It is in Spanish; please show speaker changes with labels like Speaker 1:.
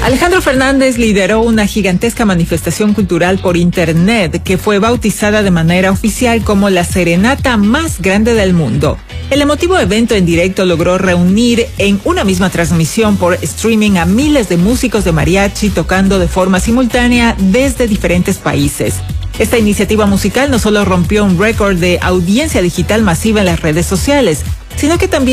Speaker 1: Alejandro Fernández lideró una gigantesca manifestación cultural por internet que fue bautizada de manera oficial como la serenata más grande del mundo. El emotivo evento en directo logró reunir en una misma transmisión por streaming a miles de músicos de mariachi tocando de forma simultánea desde diferentes países. Esta iniciativa musical no solo rompió un récord de audiencia digital masiva en las redes sociales, sino que también